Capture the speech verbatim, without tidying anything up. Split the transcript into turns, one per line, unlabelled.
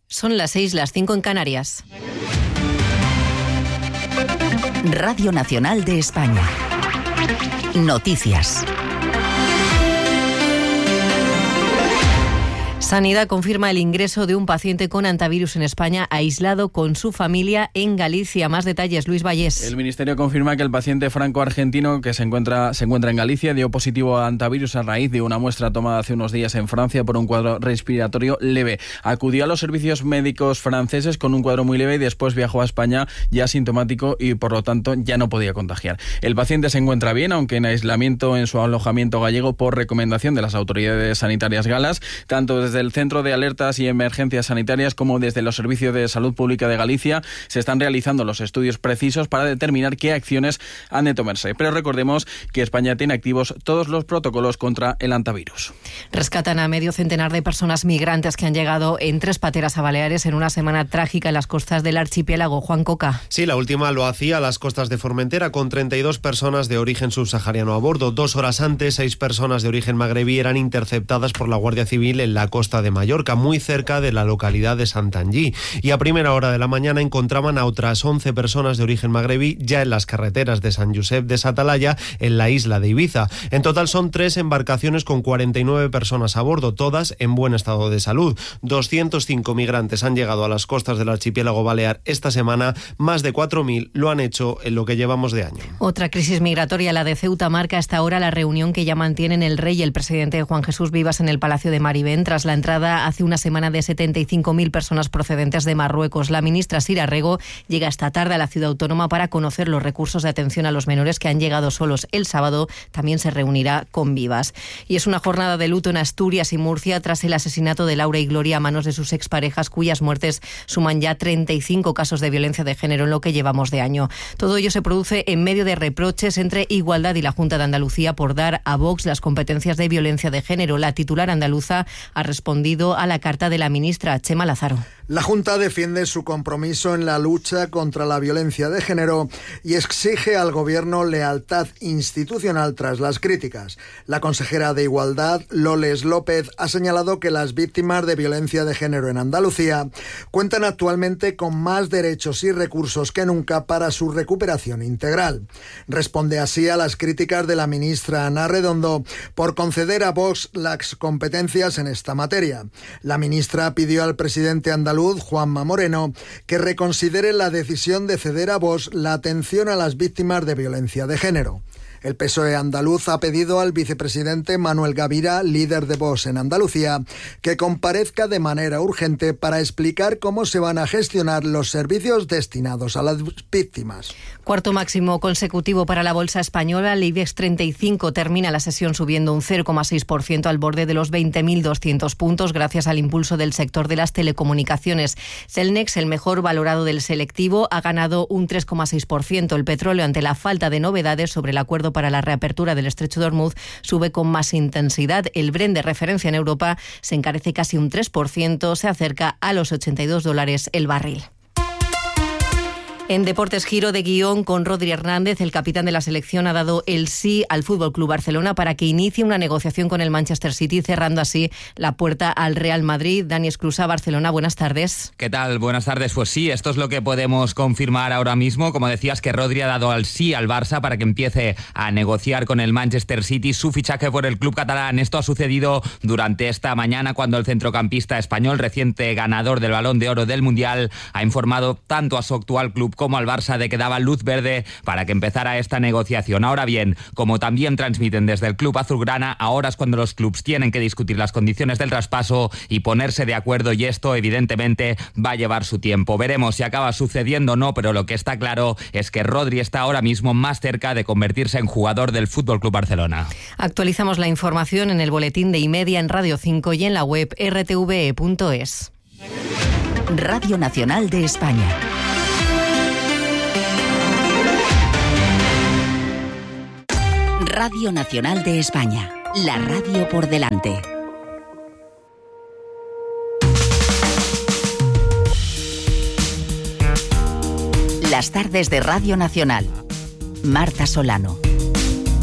Son las seis, las cinco en Canarias.
Radio Nacional de España. Noticias.
Sanidad confirma el ingreso de un paciente con hantavirus en España, aislado con su familia en Galicia. Más detalles, Luis Vallés.
El Ministerio confirma que el paciente franco-argentino que se encuentra, se encuentra en Galicia dio positivo a hantavirus a raíz de una muestra tomada hace unos días en Francia por un cuadro respiratorio leve. Acudió a los servicios médicos franceses con un cuadro muy leve y después viajó a España ya asintomático y por lo tanto ya no podía contagiar. El paciente se encuentra bien, aunque en aislamiento en su alojamiento gallego por recomendación de las autoridades sanitarias galas, tanto desde el Centro de Alertas y Emergencias Sanitarias como desde los Servicios de Salud Pública de Galicia se están realizando los estudios precisos para determinar qué acciones han de tomarse. Pero recordemos que España tiene activos todos los protocolos contra el hantavirus.
Rescatan a medio centenar de personas migrantes que han llegado en tres pateras a Baleares en una semana trágica en las costas del archipiélago. Juan Coca.
Sí, la última lo hacía a las costas de Formentera con treinta y dos personas de origen subsahariano a bordo. Dos horas antes, seis personas de origen magrebí eran interceptadas por la Guardia Civil en la costa de Mallorca, muy cerca de la localidad de Santanyí. Y a primera hora de la mañana encontraban a otras once personas de origen magrebí ya en las carreteras de San Josep de Satalaya, en la isla de Ibiza. En total son tres embarcaciones con cuarenta y nueve personas a bordo, todas en buen estado de salud. doscientos cinco migrantes han llegado a las costas del archipiélago balear esta semana, más de cuatro mil lo han hecho en lo que llevamos de año.
Otra crisis migratoria, la de Ceuta, marca hasta ahora la reunión que ya mantienen el rey y el presidente Juan Jesús Vivas en el Palacio de Maribén tras la entrada hace una semana de setenta y cinco mil personas procedentes de Marruecos. La ministra Sira Rego llega esta tarde a la ciudad autónoma para conocer los recursos de atención a los menores que han llegado solos el sábado. También se reunirá con Vivas. Y es una jornada de luto en Asturias y Murcia tras el asesinato de Laura y Gloria a manos de sus exparejas, cuyas muertes suman ya treinta y cinco casos de violencia de género en lo que llevamos de año. Todo ello se produce en medio de reproches entre Igualdad y la Junta de Andalucía por dar a Vox las competencias de violencia de género. La titular andaluza ha respondido a la carta de la ministra Chema Lázaro.
La Junta defiende su compromiso en la lucha contra la violencia de género y exige al Gobierno lealtad institucional tras las críticas. La consejera de Igualdad, Loles López, ha señalado que las víctimas de violencia de género en Andalucía cuentan actualmente con más derechos y recursos que nunca para su recuperación integral. Responde así a las críticas de la ministra Ana Redondo por conceder a Vox las competencias en esta materia. La ministra pidió al presidente andaluz, Juanma Moreno, que reconsidere la decisión de ceder a Vox la atención a las víctimas de violencia de género. El P S O E andaluz ha pedido al vicepresidente Manuel Gavira, líder de Vox en Andalucía, que comparezca de manera urgente para explicar cómo se van a gestionar los servicios destinados a las víctimas.
Cuarto máximo consecutivo para la bolsa española. El IBEX treinta y cinco termina la sesión subiendo un cero coma seis por ciento al borde de los veinte mil doscientos puntos gracias al impulso del sector de las telecomunicaciones. Celnex, el mejor valorado del selectivo, ha ganado un tres coma seis por ciento. El petróleo, ante la falta de novedades sobre el acuerdo para la reapertura del estrecho de Hormuz, sube con más intensidad. El Brent, de referencia en Europa, se encarece casi un tres por ciento, se acerca a los ochenta y dos dólares el barril. En deportes, giro de guión con Rodri Hernández. El capitán de la selección ha dado el sí al F C Barcelona para que inicie una negociación con el Manchester City, cerrando así la puerta al Real Madrid. Dani Esclusa, Barcelona, buenas tardes.
¿Qué tal? Buenas tardes. Pues sí, esto es lo que podemos confirmar ahora mismo. Como decías, que Rodri ha dado al sí al Barça para que empiece a negociar con el Manchester City su fichaje por el club catalán. Esto ha sucedido durante esta mañana, cuando el centrocampista español, reciente ganador del Balón de Oro del Mundial, ha informado tanto a su actual club como al Barça de que daba luz verde para que empezara esta negociación. Ahora bien, como también transmiten desde el club azulgrana, ahora es cuando los clubs tienen que discutir las condiciones del traspaso y ponerse de acuerdo, y esto evidentemente va a llevar su tiempo. Veremos si acaba sucediendo o no, pero lo que está claro es que Rodri está ahora mismo más cerca de convertirse en jugador del F C Barcelona.
Actualizamos la información en el boletín de Imedia, en Radio cinco y en la web r t v e punto es.
Radio Nacional de España. Radio Nacional de España, la radio por delante. Las tardes de Radio Nacional. Marta Solano.